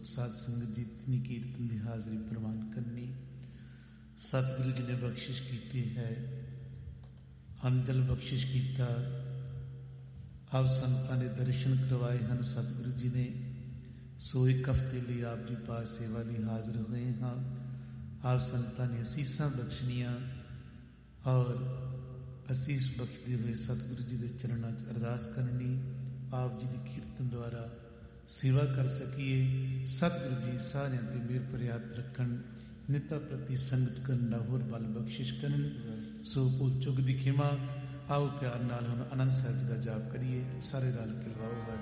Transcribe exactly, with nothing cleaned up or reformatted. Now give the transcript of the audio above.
ਸਾਧ ਸੰਗਤ ਜੀ ਇਤਨੀ ਕੀਰਤਨ ਦੀ ਹਾਜ਼ਰੀ ਪ੍ਰਵਾਨ ਕਰਨੀ। ਸਤਿਗੁਰੂ ਜੀ ਨੇ ਬਖਸ਼ਿਸ਼ ਕੀਤੀ ਹੈ, ਅੰਜਲ ਬਖਸ਼ਿਸ਼ ਕੀਤਾ। ਆਪ ਸੰਤਾਂ ਨੇ ਦਰਸ਼ਨ ਕਰਵਾਏ ਹਨ ਸਤਿਗੁਰੂ ਜੀ ਨੇ। ਸੋ ਇੱਕ ਹਫ਼ਤੇ ਲਈ ਆਪ ਦੀ ਪਾਸ ਸੇਵਾ ਲਈ ਹਾਜ਼ਰ ਹੋਏ ਹਾਂ। ਆਪ ਸੰਤਾਂ ਨੇ ਅਸੀਸਾਂ ਬਖਸ਼ਣੀਆਂ ਔਰ ਅਸੀਸ ਬਖਸ਼ਦੇ ਹੋਏ ਸਤਿਗੁਰੂ ਜੀ ਦੇ ਚਰਨਾਂ 'ਚ ਅਰਦਾਸ ਕਰਨੀ, ਆਪ ਜੀ ਦੀ ਕੀਰਤਨ ਦੁਆਰਾ ਸੇਵਾ ਕਰ ਸਕੀਏ। ਸਤਿਗੁਰੂ ਜੀ ਸਾਰਿਆਂ 'ਤੇ ਮਿਹਰ ਭਰਿਆ ਹੱਥ ਰੱਖਣ, ਨਿੱਤਾ ਪ੍ਰਤੀ ਸੰਗਤ ਕਰਨ ਦਾ ਹੋਰ ਬਲ ਬਖਸ਼ਿਸ਼ ਕਰਨ। ਸੋ ਭੁੱਲ ਚੁੱਕ ਦੀ ਖਿਮਾ। ਆਓ ਪਿਆਰ ਨਾਲ ਹੁਣ ਆਨੰਦ ਸਾਹਿਬ ਜੀ ਦਾ ਜਾਪ ਕਰੀਏ। ਸਾਰੇ ਰਲ ਕੇ ਲਵਾਓ।